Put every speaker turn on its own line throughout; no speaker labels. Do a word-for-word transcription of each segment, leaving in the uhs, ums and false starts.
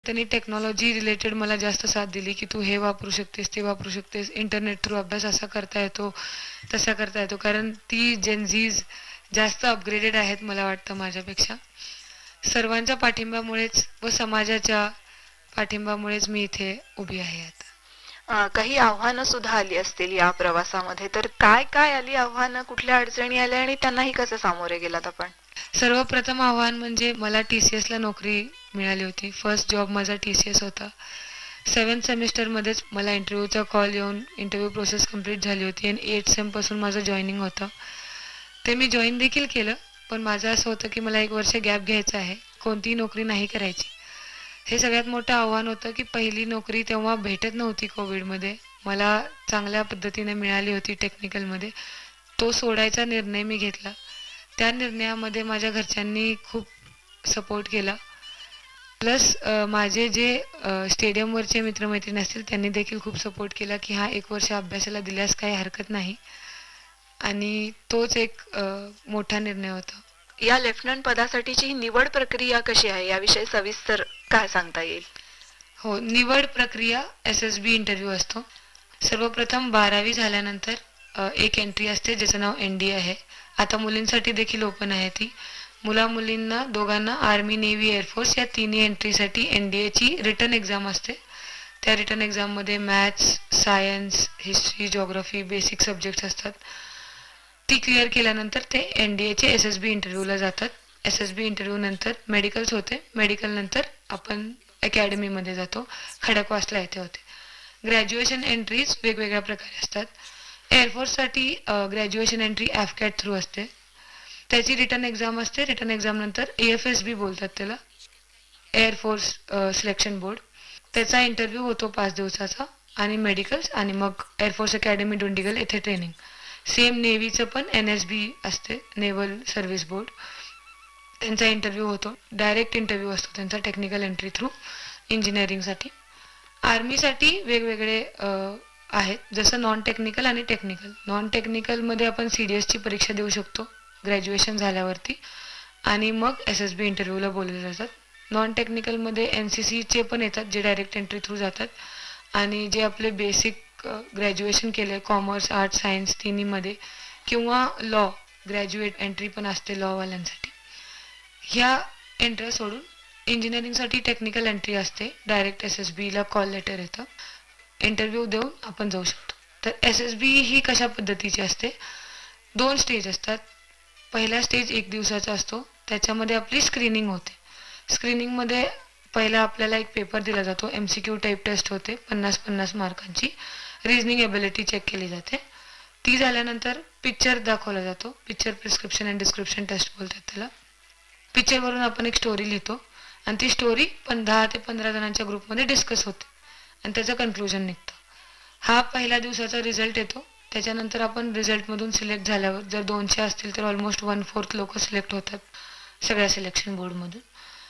त्यांनी technology related मला जास्त साथ दिली की तू हे वापरू शकतेस, ते वापरू शकतेस, इंटरनेट थ्रू अभ्यास असा करता येतो, तसा करता येतो. कारण ती जेनझीज जास्त अपग्रेडेड आहेत मला वाटतं माझ्यापेक्षा. सर्वांच्या पाठिंब्यामुळेच व समाजाच्या पाठिंब्यामुळेच मी इथे उभी आहे आता.
अ, काही आव्हानं सुद्धा आली असतील या प्रवासामध्ये, तर काय काय आली आव्हानं, कुठल्या अडचणी आल्या आणि त्यांनाही कसं सामोरे गेलात आपण?
सर्वप्रथम आव्हान म्हणजे मला टी सी एसला नोकरी मिळाली होती. फर्स्ट जॉब माझा टी सी एस होता. सेवन्थ सेमिस्टरमध्येच मला इंटरव्ह्यूचा कॉल येऊन इंटरव्ह्यू प्रोसेस कंप्लीट झाली होती आणि एट सेमपासून माझं जॉईनिंग होतं. ते मी जॉईन देखील केलं, पण माझं असं होतं की मला एक वर्ष गॅप घ्यायचा आहे, कोणतीही नोकरी नाही करायची. हे सगळ्यात मोठं आव्हान होतं की पहिली नोकरी तेव्हा भेटत नव्हती कोविडमध्ये. मला चांगल्या पद्धतीने मिळाली होती टेक्निकलमध्ये. तो सोडायचा निर्णय मी घेतला. त्या निर्णयामध्ये माझ्या घरच्यांनी खूप सपोर्ट केला. प्लस माझे जे स्टेडियमवरचे मित्रमैत्रिणी असतील त्यांनी देखील खूप सपोर्ट केला की हा एक वर्ष अभ्यासाला दिल्यास काही हरकत नाही, आणि तोच एक अ, मोठा निर्णय होता.
या लेफ्टनंट पदासाठीची ही निवड प्रक्रिया कशी आहे याविषयी सविस्तर काय सांगता येईल?
हो, निवड प्रक्रिया एस एस बी इंटरव्ह्यू असतो. सर्वप्रथम बारावी झाल्यानंतर अ, एक एंट्री असते ज्याचं नाव एन डी आहे. आता मुलींसाठी देखील ओपन आहे ती. मुला मुलींना दोघांना आर्मी, नेव्ही, एअरफोर्स या तिन्ही एंट्रीसाठी एन डी एची रिटर्न एक्झाम असते. त्या रिटर्न एक्झाममध्ये maths, science, history, geography, basic subjects असतात. ती क्लिअर केल्यानंतर ते एन डी एचे एस एस बी इंटरव्ह्यूला जातात. एस एस बी इंटरव्ह्यू नंतर मेडिकल्स होते. मेडिकल नंतर आपण अकॅडमीमध्ये जातो. खडकवासला येथे होते. ग्रॅज्युएशन एंट्रीज वेगवेगळ्या प्रकारे असतात. एअरफोर्ससाठी ग्रॅज्युएशन एंट्री एफकॅट थ्रू असते. त्याची रिटर्न एक्झाम असते. रिटर्न एक्झाम नंतर ए एफ एस बी बोलतात त्याला, एअरफोर्स सिलेक्शन बोर्ड. त्याचा इंटरव्ह्यू होतो पाच दिवसाचा आणि मेडिकल्स, आणि मग एअरफोर्स अकॅडमी डोंडिगल येथे ट्रेनिंग. सेम नेव्हीचं पण एन एस बी असते, नेव्हल सर्व्हिस बोर्ड. त्यांचा इंटरव्ह्यू होतो. डायरेक्ट इंटरव्ह्यू असतो त्यांचा टेक्निकल एंट्री थ्रू इंजिनिअरिंगसाठी. आर्मीसाठी वेगवेगळे आहेत, जसं नॉन टेक्निकल आणि टेक्निकल. नॉन टेक्निकलमध्ये आपण सी डी एसची परीक्षा देऊ शकतो ग्रॅज्युएशन झाल्यावरती, आणि मग एस एस बी इंटरव्ह्यूला बोलले जातात. नॉन टेक्निकलमध्ये एन सी सीचे पण येतात जे डायरेक्ट एंट्री थ्रू जातात, आणि जे आपले बेसिक ग्रॅज्युएशन केले कॉमर्स, आर्ट, सायन्स तिन्हीमध्ये, किंवा लॉ ग्रॅज्युएट एंट्री पण असते लॉवाल्यांसाठी. ह्या एंट्र्या सोडून इंजिनिअरिंगसाठी टेक्निकल एंट्री असते. डायरेक्ट एस एस बीला कॉल लेटर येतं, इंटरव्ह्यू देऊन आपण जाऊ शकतो. तर एस एस बी ही कशा पद्धतीची असते? दोन स्टेज असतात. पहिला स्टेज एक दिवसाचा असतो. त्याच्यामध्ये आपली स्क्रीनिंग होते. स्क्रीनिंगमध्ये पहिला आपल्याला एक पेपर दिला जातो. M C Q type taste होते, पन्नास पन्नास मार्कांची. रिजनिंग एबिलिटी चेक केली जाते. ती झाल्यानंतर पिक्चर दाखवला जातो. Picture prescription and description taste बोलतात त्याला. पिक्चरवरून आपण एक स्टोरी लिहितो आणि ती स्टोरी पण दहा ते पंधरा जणांच्या ग्रुपमध्ये डिस्कस होते आणि त्याचं कन्क्लुजन निघतं. हा पहिल्या दिवसाचा रिझल्ट येतो. त्याच्यानंतर आपण रिझल्टमधून सिलेक्ट झाल्यावर जर दोनशे असतील तर ऑलमोस्ट वन फोर्थ लोक सिलेक्ट होतात सगळ्या सिलेक्शन बोर्डमधून.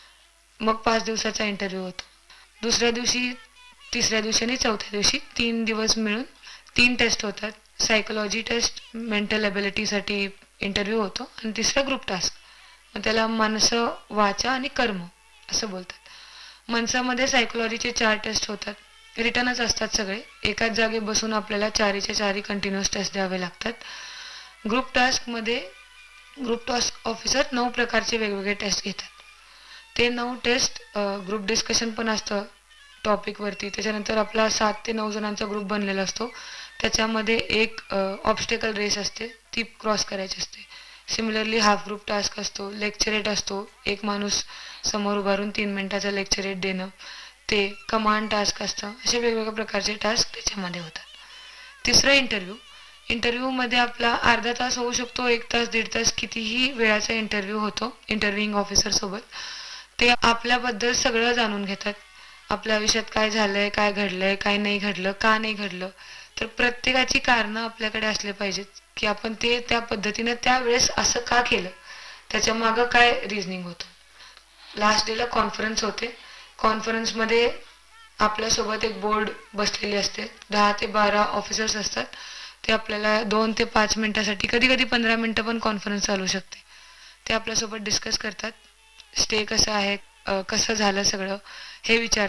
मग पाच दिवसाचा इंटरव्ह्यू होतो. दुसऱ्या दिवशी, तिसऱ्या दिवशी आणि चौथ्या दिवशी तीन दिवस मिळून तीन टेस्ट होतात. सायकोलॉजी टेस्ट, मेंटल एबिलिटीसाठी इंटरव्ह्यू होतो, आणि तिसरा ग्रुप टास्क. मग त्याला मनसं, वाचा आणि कर्म असं बोलतात. मनसामध्ये सायकोलॉजीचे चार टेस्ट होतात. रिटर्नच असतात सगळे. एकाच जागी बसून आपल्याला चारीच्या चारी कंटिन्युअस टेस्ट द्यावे लागतात. ग्रुप टास्कमध्ये ग्रुप टास्क ऑफिसर नऊ प्रकारचे वेगवेगळे टेस्ट घेतात. ते नऊ टेस्ट ग्रुप डिस्कशन पण असतं टॉपिकवरती. त्याच्यानंतर आपला सात ते नऊ जणांचा ग्रुप बनलेला असतो. त्याच्यामध्ये एक ऑब्स्टेकल रेस असते, ती क्रॉस करायची असते. सिमिलरली हाफ ग्रुप टास्क असतो. लेक्चरेट असतो, एक माणूस समोर उभारून तीन मिनिटाचा लेक्चरेट देणं. ते कमांड टास्क असतं. असे वेगवेगळ्या प्रकारचे टास्क त्याच्यामध्ये होतात. तिसरा इंटरव्ह्यू. इंटरव्ह्यूमध्ये आपला अर्धा तास होऊ शकतो, एक तास, दीड तास, कितीही वेळाचा इंटरव्ह्यू होतो इंटरव्ह्यूइंग ऑफिसरसोबत. ते आपल्याबद्दल सगळं जाणून घेतात. आपल्या आयुष्यात काय झालंय, काय घडलंय, काय नाही घडलं, का नाही घडलं. तर प्रत्येकाची कारणं आपल्याकडे असले पाहिजेत की आपण ते त्या पद्धतीने त्यावेळेस असं का केलं, त्याच्या मागं काय रिझनिंग होतं. लास्ट डेला कॉन्फरन्स होते. कॉन्फरन्समध्ये आपल्यासोबत एक बोर्ड बसलेली असते. दहा ते बारा ऑफिसर्स असतात. ते आपल्याला दोन ते पाच मिनिटासाठी, कधी कधी पंधरा मिनिटं पण कॉन्फरन्स चालू शकते. ते आपल्यासोबत डिस्कस करतात. स्टे कसं आहे, कसं झालं सगळं हे विचारतात.